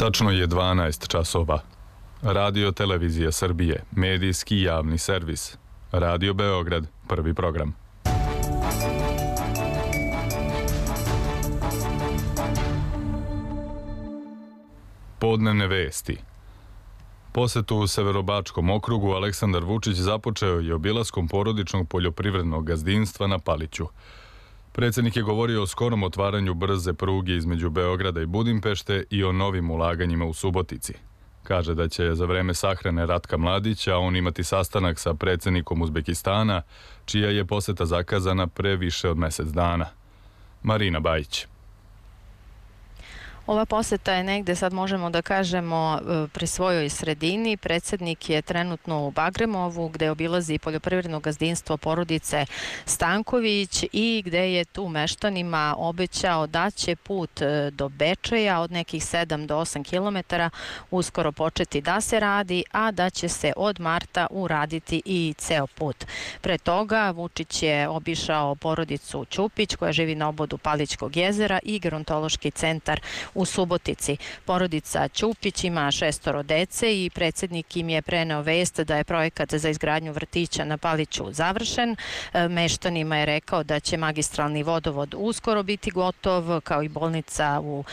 Tačno je 12 časova. Radio Televizija Srbije, medijski javni servis. Radio Beograd, prvi program. Podnevne vesti. Posetu u Severobačkom okrugu Aleksandar Vučić započeo je obilaskom porodičnog poljoprivrednog gazdinstva na Paliću. Predsjednik je govorio o skorom otvaranju brze pruge između Beograda i Budimpešte i o novim ulaganjima u Subotici. Kaže da će za vreme sahrane Ratka Mladića on imati sastanak sa predsjednikom Uzbekistana, čija je poseta zakazana pre više od mjesec dana. Marina Bajić. Ova poseta je negde, sad možemo da kažemo, pri svojoj sredini. Predsjednik je trenutno u Bagremovu, gde obilazi poljoprivredno gazdinstvo porodice Stanković i gde je tu meštanima obećao da će put do Bečeja od nekih 7 do 8 kilometara uskoro početi da se radi, a da će se od marta uraditi i ceo put. Pre toga Vučić je obišao porodicu Ćupić, koja živi na obodu Palićkog jezera, i gerontološki centar u Subotici. Porodica Ćupić ima 6 dece i predsjednik im je preneo vest da je projekat za izgradnju vrtića na Paliću završen. Meštanima je rekao da će magistralni vodovod uskoro biti gotov, kao i bolnica u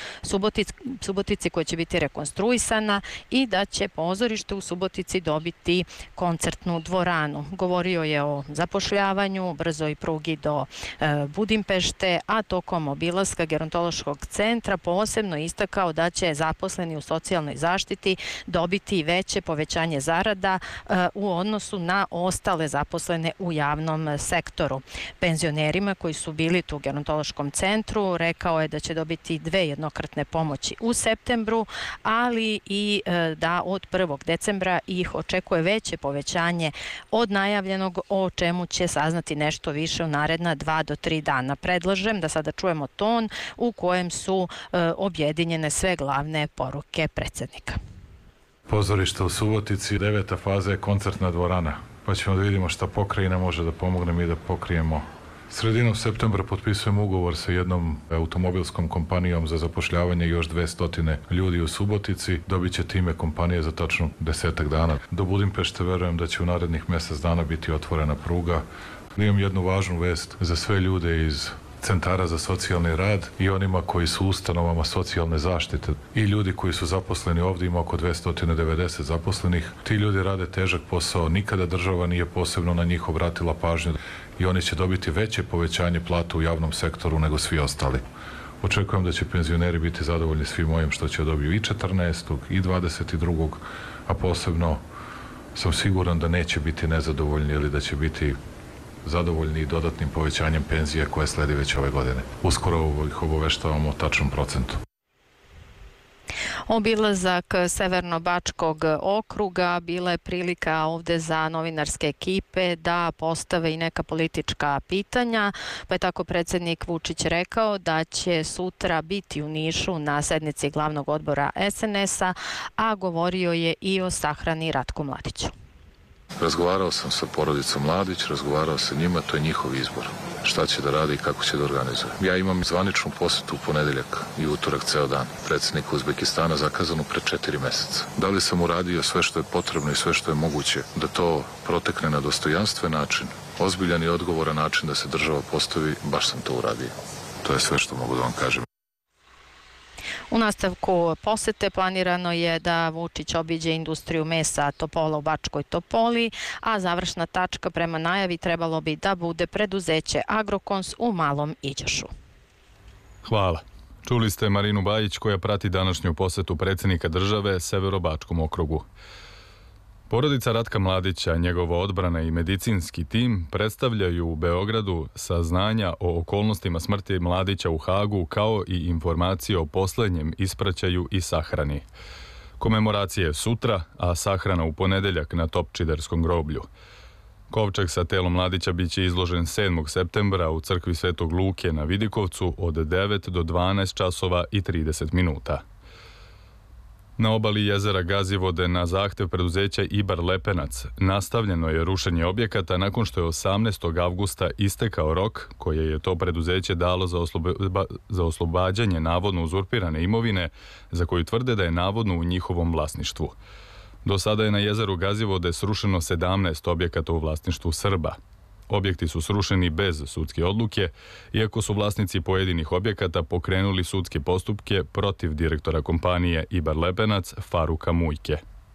Subotici koja će biti rekonstruisana, i da će pozorište u Subotici dobiti koncertnu dvoranu. Govorio je o zapošljavanju, brzoj prugi do Budimpešte, a tokom obilaska gerontološkog centra posebno istakao da će zaposleni u socijalnoj zaštiti dobiti veće povećanje zarada u odnosu na ostale zaposlene u javnom sektoru. Penzionerima koji su bili tu u gerontološkom centru rekao je da će dobiti 2 jednokratne pomoći u septembru, ali i da od 1. decembra ih očekuje veće povećanje od najavljenog, o čemu će saznati nešto više u naredna 2 do 3 dana. Predlažem da sada čujemo ton u kojem su objedinjene sve glavne poruke predsjednika. Pozorište u Subotici, 9. faza je koncertna dvorana, pa ćemo da vidimo šta pokrajina može da pomogne mi da pokrijemo. Sredinom septembra potpisujemo ugovor sa jednom automobilskom kompanijom za zapošljavanje još 200 ljudi u Subotici. Dobit će time kompanije za tačno 10 dana. Do Budimpešte verujem da će u narednih mjesec dana biti otvorena pruga. Imam jednu važnu vest za sve ljude iz centara za socijalni rad i onima koji su u ustanovama socijalne zaštite. I ljudi koji su zaposleni ovdje, ima oko 290 zaposlenih. Ti ljudi rade težak posao, nikada država nije posebno na njih obratila pažnju i oni će dobiti veće povećanje plata u javnom sektoru nego svi ostali. Očekujem da će penzioneri biti zadovoljni svim ovim što će dobiju i 14. i 22. a posebno sam siguran da neće biti nezadovoljni ili da će biti zadovoljni i dodatnim povećanjem penzije koje sledi već ove godine. Uskoro ih obaveštavamo o tačnom procentu. Obilazak Severno-Bačkog okruga bila je prilika ovde za novinarske ekipe da postave i neka politička pitanja, pa je tako predsjednik Vučić rekao da će sutra biti u Nišu na sednici glavnog odbora SNS-a, a govorio je i o sahrani Ratku Mladiću. Razgovarao sam sa porodicom Mladić, razgovarao sa njima, to je njihov izbor. Šta će da radi i kako će da organizuje. Ja imam zvaničnu posetu u ponedeljak i utorak ceo dan. Predsjednika Uzbekistana zakazanu pre 4 mjeseca. Da li sam uradio sve što je potrebno i sve što je moguće da to protekne na dostojanstven način, ozbiljan i odgovoran način da se država postavi, baš sam to uradio. To je sve što mogu da vam kažem. U nastavku posete planirano je da Vučić obiđe industriju mesa Topola u Bačkoj Topoli, a završna tačka prema najavi trebalo bi da bude preduzeće Agrokons u Malom Iđošu. Hvala. Čuli ste Marinu Bajić koja prati današnju posetu predsjednika države Severobačkom okrugu. Porodica Ratka Mladića, njegova odbrana i medicinski tim predstavljaju u Beogradu saznanja o okolnostima smrti Mladića u Hagu, kao i informacije o posljednjem ispraćaju i sahrani. Komemoracija je sutra, a sahrana u ponedeljak na Topčiderskom groblju. Kovčeg sa telom Mladića biće izložen 7. septembra u crkvi Svetog Luke na Vidikovcu od 9 do 12 časova i 30 minuta. Na obali jezera Gazivode na zahtev preduzeća Ibar Lepenac nastavljeno je rušenje objekata nakon što je 18. avgusta istekao rok koje je to preduzeće dalo za oslobađanje navodno uzurpirane imovine za koju tvrde da je navodno u njihovom vlasništvu. Do sada je na jezeru Gazivode srušeno 17 objekata u vlasništvu Srba. Objekti su srušeni bez sudske odluke, iako su vlasnici pojedinih objekata pokrenuli sudske postupke protiv direktora kompanije Ibar Lepenac Faruka Mujke.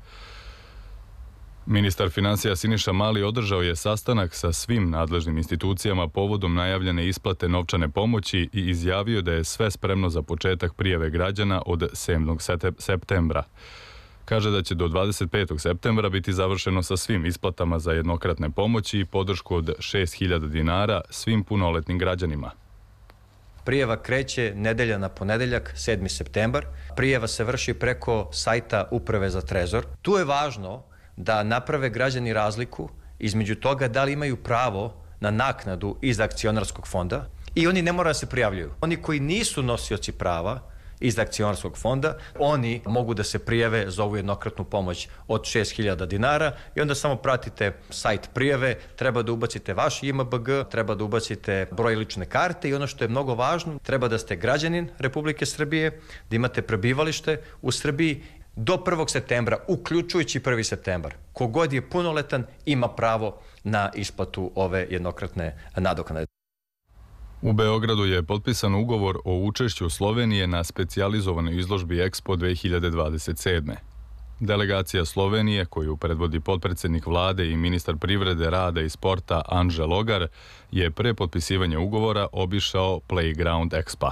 Ministar finansija Siniša Mali održao je sastanak sa svim nadležnim institucijama povodom najavljene isplate novčane pomoći i izjavio da je sve spremno za početak prijave građana od 7. septembra. Kaže da će do 25. septembra biti završeno sa svim isplatama za jednokratne pomoći i podršku od 6.000 dinara svim punoletnim građanima. Prijava kreće nedelja na ponedeljak, 7. septembar. Prijava se vrši preko sajta Uprave za trezor. Tu je važno da naprave građani razliku između toga da li imaju pravo na naknadu iz akcionarskog fonda i oni ne moraju da se prijavljuju. Oni koji nisu nosioci prava iz akcionarskog fonda, oni mogu da se prijave za ovu jednokratnu pomoć od 6.000 dinara i onda samo pratite sajt prijave, treba da ubacite vaš IMBG, treba da ubacite broj lične karte i ono što je mnogo važno, treba da ste građanin Republike Srbije, da imate prebivalište u Srbiji do 1. septembra, uključujući 1. septembar. Kogod je punoletan ima pravo na isplatu ove jednokratne nadoknade. U Beogradu je potpisan ugovor o učešću Slovenije na specijalizovanoj izložbi Expo 2027. Delegacija Slovenije, koju predvodi potpredsjednik vlade i ministar privrede, rada i sporta Anže Logar, je pre potpisivanja ugovora obišao Playground Expa.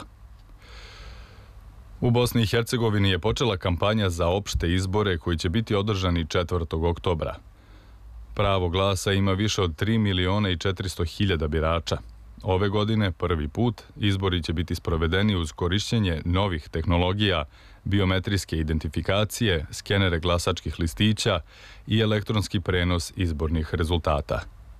U Bosni i Hercegovini je počela kampanja za opšte izbore koji će biti održani 4. oktobra. Pravo glasa ima više od 3.400.000 birača. Ove godine, prvi put, izbori će biti sprovedeni uz korišćenje novih tehnologija, biometrijske identifikacije, skenere glasačkih listića i elektronski prenos izbornih rezultata.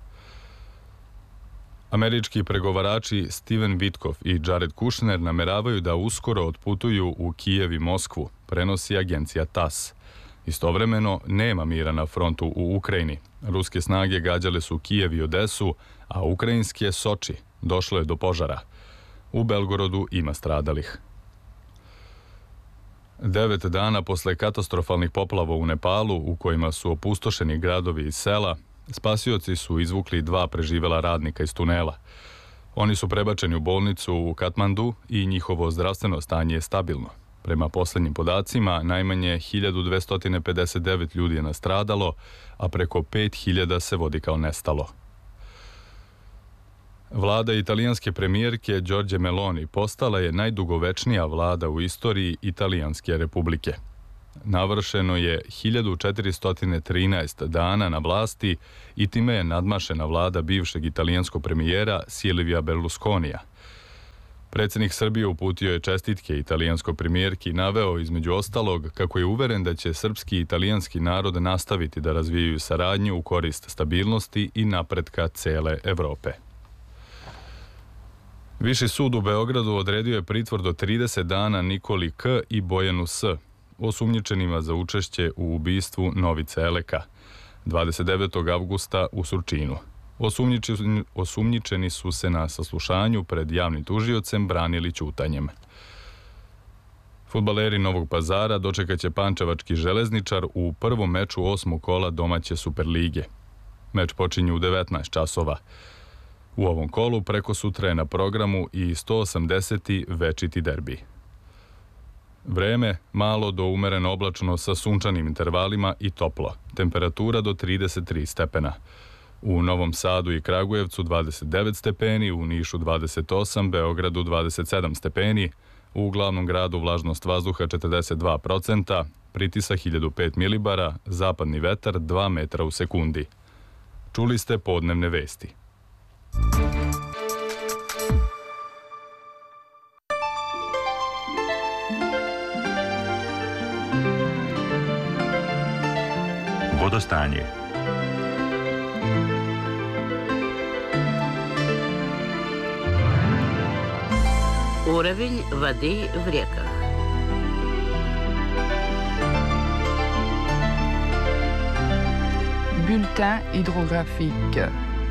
Američki pregovarači Steven Witkoff i Jared Kushner nameravaju da uskoro otputuju u Kijev i Moskvu, prenosi agencija TASS. Istovremeno, nema mira na frontu u Ukrajini. Ruske snage gađale su Kijev i Odesu, a ukrajinske Soči. Došlo je do požara. U Belgorodu ima stradalih. 9 dana posle katastrofalnih poplava u Nepalu, u kojima su opustošeni gradovi i sela, spasioci su izvukli 2 preživela radnika iz tunela. Oni su prebačeni u bolnicu u Katmandu i njihovo zdravstveno stanje je stabilno. Prema poslednjim podacima, najmanje 1259 ljudi je nastradalo, a preko 5.000 se vodi kao nestalo. Vlada italijanske premijerke Giorgia Meloni postala je najdugovečnija vlada u istoriji Italijanske republike. Navršeno je 1413 dana na vlasti i time je nadmašena vlada bivšeg italijanskog premijera Silvija Berlusconija. Predsjednik Srbije uputio je čestitke italijanskoj premijerki i naveo između ostalog kako je uveren da će srpski i italijanski narod nastaviti da razvijaju saradnju u korist stabilnosti i napretka cele Evrope. Viši sud u Beogradu odredio je pritvor do 30 dana Nikoli K. i Bojanu S., osumnjičenima za učešće u ubistvu Novice Eleka, 29. avgusta u Surčinu. Osumnjičeni su se na saslušanju pred javnim tužiocem branili ćutanjem. Fudbaleri Novog Pazara dočekaće pančevački Železničar u prvom meču 8. kola domaće Superlige. Meč počinje u 19 časova. U ovom kolu preko sutra je na programu i 180. večiti derbi. Vreme malo do umereno oblačno sa sunčanim intervalima i toplo. Temperatura do 33 stepena. U Novom Sadu i Kragujevcu 29 stepeni, u Nišu 28, Beogradu 27 stepeni, u glavnom gradu vlažnost vazduha 42%, pritisak 1005 milibara, zapadni vetar 2 metra u sekundi. Čuli ste podnevne vesti. Vodostanje. Уровень воды в реках. Bulletin hydrographique.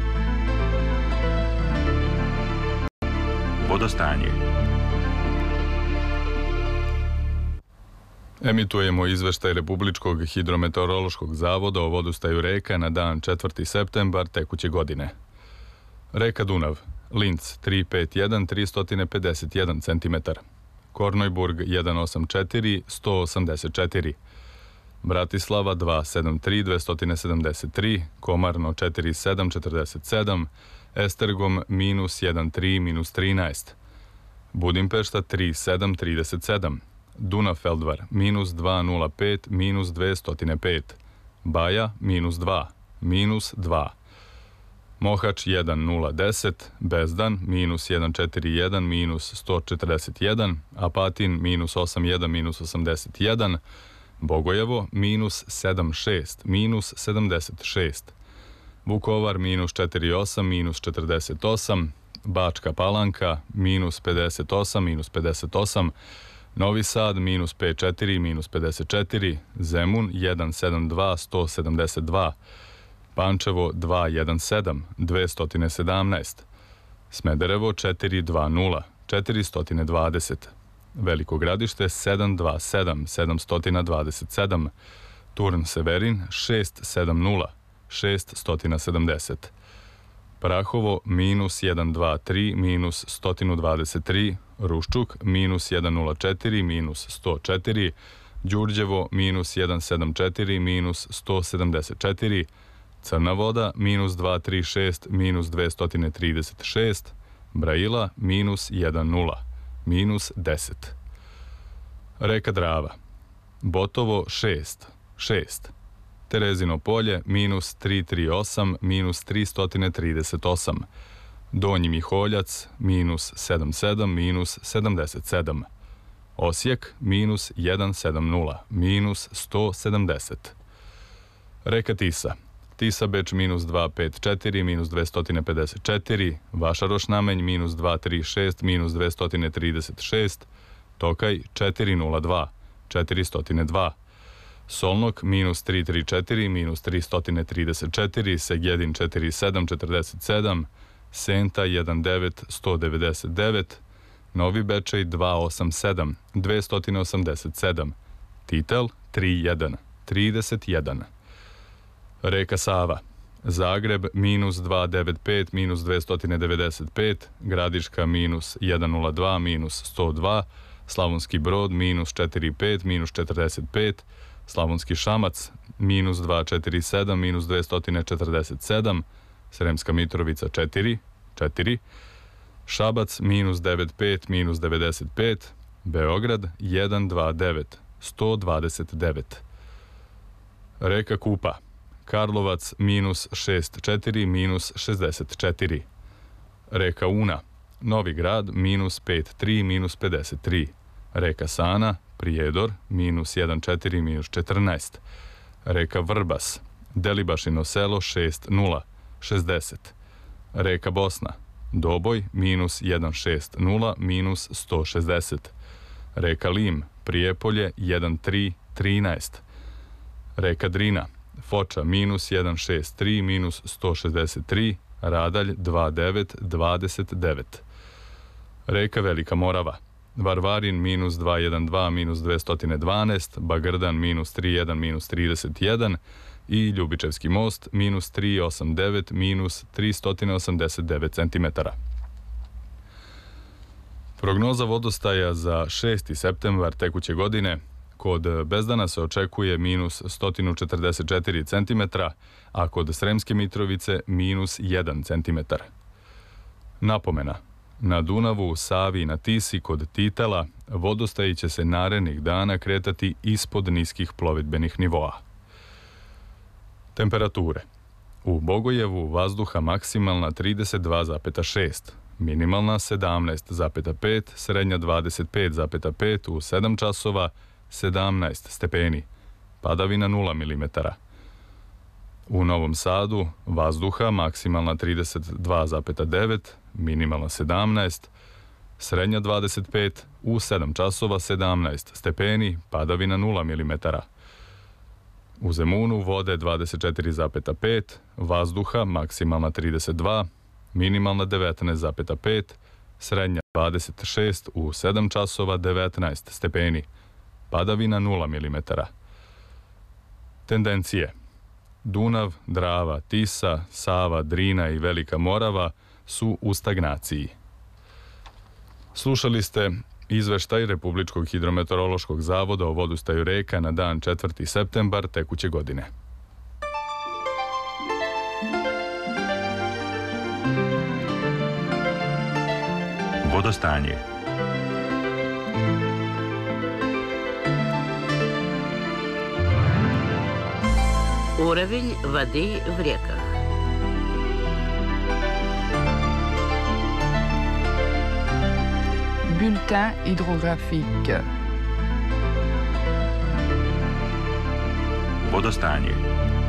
Vodostanje. Emitujemo izveštaj Republičkog hidrometeorološkog zavoda o vodostaju reka na dan 4. septembar tekuće godine. Reka Dunav, Linz 351 351 cm, Kornojburg 184 184, Bratislava 273 273, Komarno 4747, Estergom -13 -13, Budimpešta 3737, Dunafeldvar -205 -205, Baja -2 -2, Mohač 1010, Bezdan -141 -141, Apatin -81 -81, Bogojevo -76 -76, Vukovar -48 -48, Bačka Palanka -58 -58, Novi Sad -54 -54, Zemun 172 172, Pančevo 217 217, Smederevo 420 420, Veliko Gradište 727 727, Turn Severin 670 670, Prahovo -123 -123, Ruščuk -104 -104, Đurđevo -174 -174, Crna Voda -236 -236, Braila -10 -10. Reka Drava, Botovo 6 6, Terezino Polje -338 -338, Donji Miholjac -77 -77, Osijek -170 -170. Reka Tisa, Tisa Beč -254 -254, Vašaroš Namenj -236 -236, Tokaj 402 402, Solnok -334 -334, Segedin 4747, Senta 19 199, Novi Bečej 287 287, Titel 31 31. Reka Sava, Zagreb -295 -295, Gradiška -102 -102, Slavonski Brod -45 -45, Slavonski Šamac -247 -247, Sremska Mitrovica 4 4, Šabac -95 -95, Beograd 129 129. Reka Kupa, Karlovac -64 -64, Reka Una, Novi Grad -53 -53, Reka Sana, Prijedor -14 -14, Reka Vrbas, Delibašino selo 60 60, Reka Bosna, Doboj -160 -160, Reka Lim, Prijepolje 13 13, Reka Drina, Foča -163 -163, Radalj 29 29. Reka Velika Morava, Varvarin -212 -212, Bagrdan -31 -31 i Ljubičevski most -389 -389 cm. Prognoza vodostaja za 6. septembar tekuće godine: kod Bezdana se očekuje -144 cm, a kod Sremske Mitrovice -1 cm. Napomena: na Dunavu, Savi i na Tisi kod Titela vodostaji će se narednih dana kretati ispod niskih plovidbenih nivoa. Temperature: u Bogojevu vazduha maksimalna 32,6, minimalna 17,5, srednja 25,5, u 7 časova 17 stepeni, padavina 0 mm. U Novom Sadu vazduha maksimalna 32,9, minimalna 17, srednja 25, u 7 časova 17 stepeni, padavina 0 mm. U Zemunu vode 24,5, vazduha maksimalna 32, minimalna 19,5, srednja 26, u 7 časova 19 stepeni, padavina 0 mm. Tendencije: Dunav, Drava, Tisa, Sava, Drina i Velika Morava su u stagnaciji. Slušali ste izveštaj Republičkog hidrometeorološkog zavoda o vodostaju reka na dan 4. septembar tekuće godine. Vodostanje. Уровень воды в реках. Bulletin hydrographique. Vodostanje.